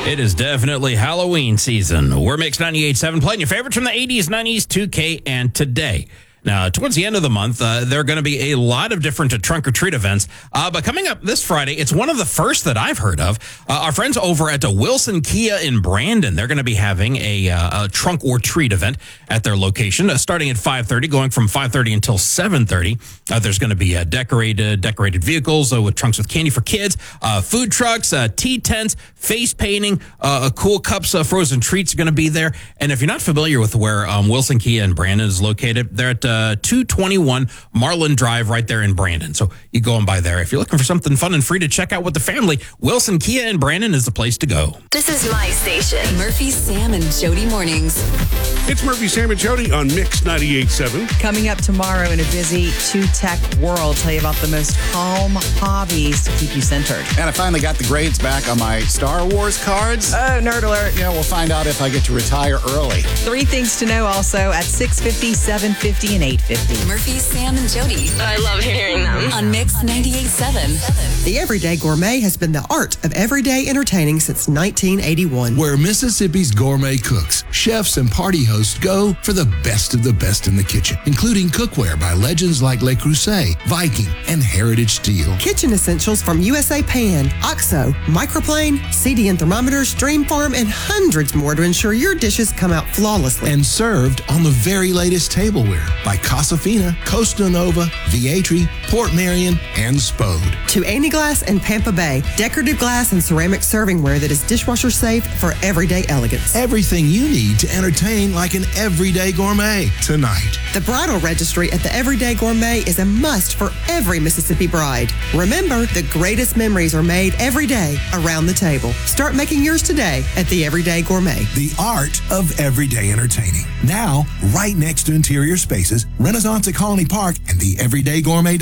It is definitely Halloween season. We're Mix 98.7 playing your favorites from the 80s, 90s, 2K, and today. Now, towards the end of the month, there are going to be a lot of different trunk or treat events. But coming up this Friday, it's one of the first that I've heard of. Our friends over at Wilson Kia in Brandon, they're going to be having a trunk or treat event at their location, starting at 5:30, going from 5:30 until 7:30. There's going to be decorated vehicles with trunks with candy for kids, food trucks, tea tents, face painting, cool cups, frozen treats are going to be there. And if you're not familiar with where Wilson Kia in Brandon is located, they're at 221 Marlin Drive right there in Brandon. So you go on by there. If you're looking for something fun and free to check out with the family, Wilson Kia in Brandon is the place to go. This is my station. Murphy, Sam, and Jody Mornings. It's Murphy, Sam, and Jody on Mix 98.7. Coming up tomorrow in a busy two-tech world, tell you about the most calm hobbies to keep you centered. And I finally got the grades back on my Star Wars cards. Oh, nerd alert. Yeah, we'll find out if I get to retire early. 3 things to know also at 6:50, 7:50, and 8:50. Murphy, Sam, and Jody. I love hearing them. On Mix 98.7. The Everyday Gourmet has been the art of everyday entertaining since 1981. Where Mississippi's gourmet cooks, chefs, and party hosts go for the best of the best in the kitchen, including cookware by legends like Le Creuset, Viking, and Heritage Steel. Kitchen essentials from USA Pan, OXO, Microplane, CDN Thermometers, Dream Farm, and hundreds more to ensure your dishes come out flawlessly. And served on the very latest tableware by Casa Fina, Costa Nova, Vietri, Port Marion, and Spode. To Annie Glass and Pampa Bay, decorative glass and ceramic servingware that is dishwasher safe for everyday elegance. Everything you need to entertain like an everyday gourmet tonight. The bridal registry at the Everyday Gourmet is a must for every Mississippi bride. Remember, the greatest memories are made every day around the table. Start making yours today at the Everyday Gourmet. The art of everyday entertaining. Now, right next to Interior Spaces, Renaissance at Colony Park, and the Everyday Gourmet